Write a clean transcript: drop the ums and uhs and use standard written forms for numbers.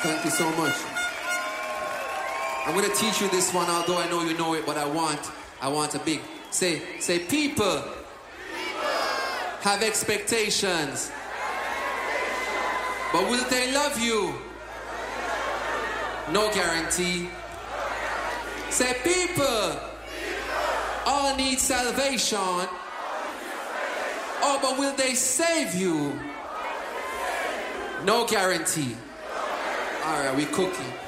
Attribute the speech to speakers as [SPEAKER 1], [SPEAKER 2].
[SPEAKER 1] Thank you so much. I'm going to teach you this one, although I know you know it, but I want a big... Say, people have expectations. But will they love you? No guarantee. Say, people all need salvation. Oh, but will they save you? No guarantee. All right, we cooking.